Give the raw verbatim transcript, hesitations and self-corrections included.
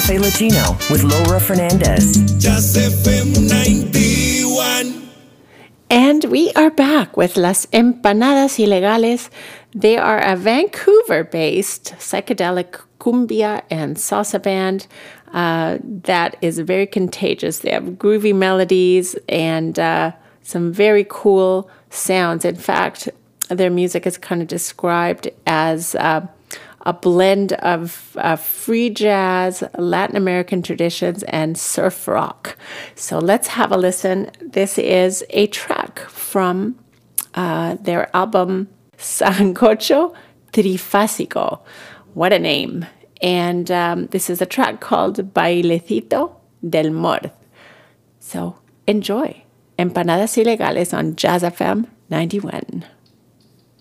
Cafe Latino with Laura Fernandez. Jazz F M ninety-one. And we are back with Las Empanadas Ilegales. They are a Vancouver-based psychedelic cumbia and salsa band uh, that is very contagious. They have groovy melodies and uh, some very cool sounds. In fact, their music is kind of described as uh, a blend of uh, free jazz, Latin American traditions, and surf rock. So let's have a listen. This is a track from uh, their album Sancocho Trifásico. What a name. And um, this is a track called Bailecito del Mort. So enjoy. Empanadas Ilegales on Jazz F M ninety-one.